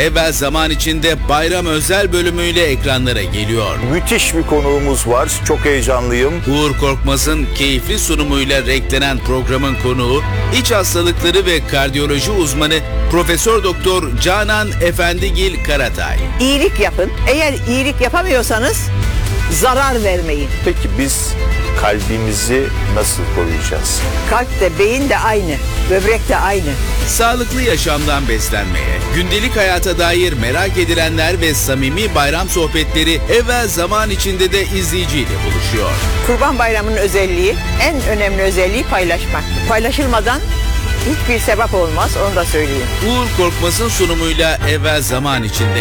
Evvel Zaman içinde bayram özel bölümüyle ekranlara geliyor. Müthiş bir konuğumuz var. Çok heyecanlıyım. Uğur Korkmaz'ın keyifli sunumuyla renklenen programın konuğu, iç hastalıkları ve kardiyoloji uzmanı Profesör Doktor Canan Efendigil Karatay. İyilik yapın. Eğer iyilik yapamıyorsanız zarar vermeyin. Peki biz kalbimizi nasıl koruyacağız? Kalp de beyin de aynı. Böbrek de aynı. Sağlıklı yaşamdan beslenmeye, gündelik hayata dair merak edilenler ve samimi bayram sohbetleri Evvel Zaman içinde de izleyiciyle buluşuyor. Kurban Bayramı'nın özelliği, en önemli özelliği paylaşmak. Paylaşılmadan hiçbir sevap olmaz, onu da söyleyeyim. Uğur Korkmaz'ın sunumuyla Evvel Zaman içinde